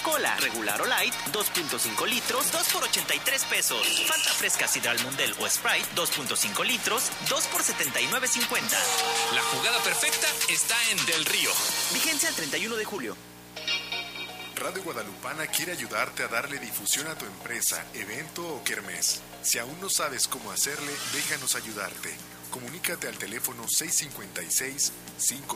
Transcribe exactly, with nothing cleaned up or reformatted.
Coca-Cola, regular o light, dos punto cinco litros, dos por ochenta y tres pesos. Fanta fresca Sidral Mundel o Sprite, dos punto cinco litros, dos por setenta y nueve cincuenta. La jugada perfecta está en Del Río. Vigencia el treinta y uno de julio. Radio Guadalupana quiere ayudarte a darle difusión a tu empresa, evento o kermés. Si aún no sabes cómo hacerle, déjanos ayudarte. Comunícate al teléfono seis cinco seis, cinco